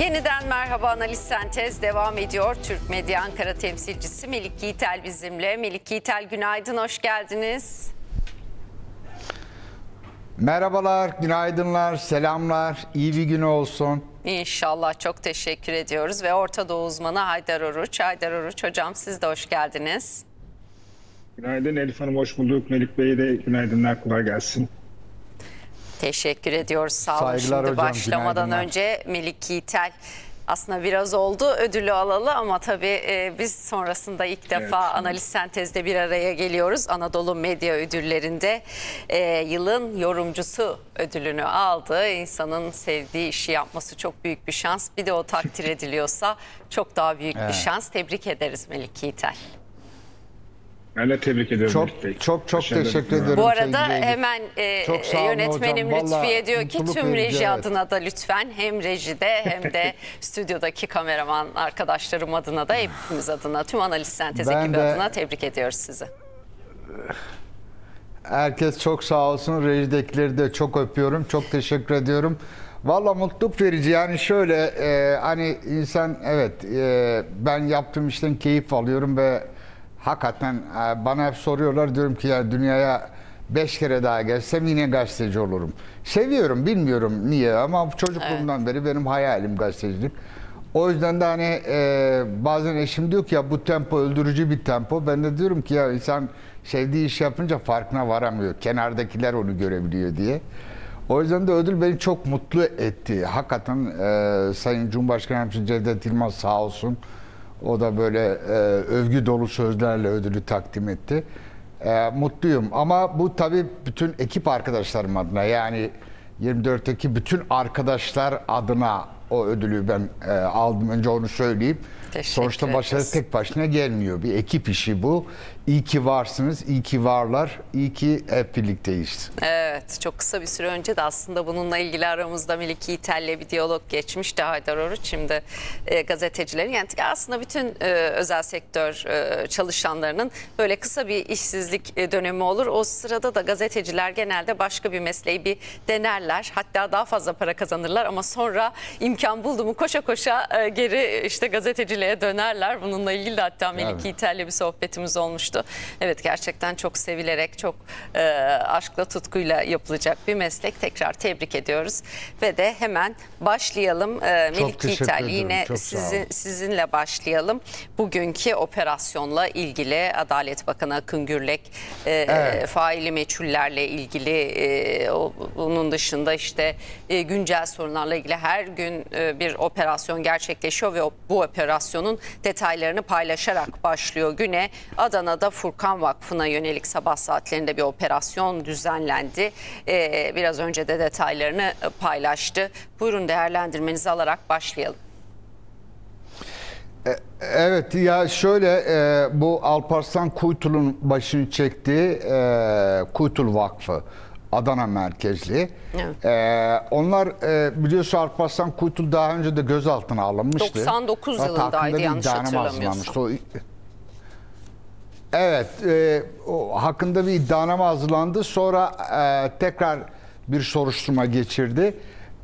Yeniden merhaba, Analiz Sentez devam ediyor. Türk Medya Ankara temsilcisi Melik Yiğitel bizimle. Melik Yiğitel, günaydın, hoş geldiniz. Merhabalar, günaydınlar, selamlar, iyi bir gün olsun. İnşallah, çok teşekkür ediyoruz. Ve Orta Doğu uzmanı Haydar Oruç. Haydar Oruç hocam, siz de hoş geldiniz. Günaydın Elif Hanım, hoş bulduk. Melik Bey'e de günaydınlar, kolay gelsin. Teşekkür ediyoruz, sağ olun. Saygılar Şimdi hocam, başlamadan günaydınlar. önce Melik Yiğitel, aslında biraz oldu ödülü alalı ama tabii biz sonrasında ilk defa Analiz Sentez'de bir araya geliyoruz. Anadolu Medya Ödülleri'nde yılın yorumcusu ödülünü aldı. İnsanın sevdiği işi yapması çok büyük bir şans. Bir de o takdir ediliyorsa çok daha büyük bir şans. Tebrik ederiz Melik Yiğitel. Ben de tebrik ediyorum Çok Melik Bey. çok Başarılar teşekkür diliyorum. ederim. Bu arada sevgili Elif. hemen Çok sağ olun yönetmenim hocam. Vallahi Lütfiye diyor ki mutluluk tüm verici, reji evet. adına da lütfen, hem rejide hem de stüdyodaki kameraman arkadaşlarım adına da hepimiz adına, tüm Analiz Sentez Ben ekibi de- adına tebrik ediyoruz sizi. Herkes çok sağ olsun. Rejidekileri de çok öpüyorum. Çok teşekkür ediyorum. Valla mutluluk verici. Yani şöyle hani insan ben yaptığım işten keyif alıyorum ve hakikaten bana hep soruyorlar, diyorum ki ya dünyaya 5 kere daha gelsem yine gazeteci olurum. Seviyorum, bilmiyorum niye ama çocukluğumdan beri benim hayalim gazetecilik. O yüzden de hani bazen eşim diyor ki ya bu tempo öldürücü bir tempo. Ben de diyorum ki ya insan sevdiği iş yapınca farkına varamıyor. Kenardakiler onu görebiliyor diye. O yüzden de ödül beni çok mutlu etti. Hakikaten Sayın Cumhurbaşkanı Yardımcısı Cevdet Yılmaz sağ olsun. O da böyle övgü dolu sözlerle ödülü takdim etti. Mutluyum ama bu tabii bütün ekip arkadaşlarım adına, yani 24'teki bütün arkadaşlar adına o ödülü ben aldım. Önce onu söyleyeyim. Teşekkür Sonuçta başarı ederiz. tek başına gelmiyor. Bir ekip işi bu. İyi ki varsınız, iyi ki varlar, iyi ki hep birlikteyiz. Evet, çok kısa bir süre önce de aslında bununla ilgili aramızda Melik Yiğitel'le bir diyalog geçmişti Haydar Oruç. Şimdi gazetecilerin, yani aslında bütün özel sektör çalışanlarının böyle kısa bir işsizlik dönemi olur. O sırada da gazeteciler genelde başka bir mesleği bir denerler. Hatta daha fazla para kazanırlar ama sonra imkan buldu mu koşa koşa geri işte gazeteciliğe dönerler. Bununla ilgili de hatta Melik Evet. Yiğitel'le bir sohbetimiz olmuştu. Evet, gerçekten çok sevilerek, çok aşkla, tutkuyla yapılacak bir meslek. Tekrar tebrik ediyoruz. Ve de hemen başlayalım. Melik teşekkür Yiğitel, ederim. yine Çok sağ olun. sizinle başlayalım. Bugünkü operasyonla ilgili Adalet Bakanı Akın Gürlek faili meçhullerle ilgili, onun dışında işte güncel sorunlarla ilgili her gün bir operasyon gerçekleşiyor ve bu operasyonun detaylarını paylaşarak başlıyor güne. Adana'da Furkan Vakfı'na yönelik sabah saatlerinde bir operasyon düzenlendi. Biraz önce de detaylarını paylaştı. Buyurun, değerlendirmenizi alarak başlayalım. Evet ya şöyle bu Alparslan Kuytul'un başını çektiği Kuytul Vakfı, Adana merkezli. Evet. Onlar biliyorsun Alparslan Kuytul daha önce de gözaltına alınmıştı. 99 Hatta yılındaydı, hakkında bir yanlış iddianame hatırlamıyorsam. hazırlanmıştı. Evet, o hakkında bir iddianame hazırlandı. Sonra tekrar bir soruşturma geçirdi.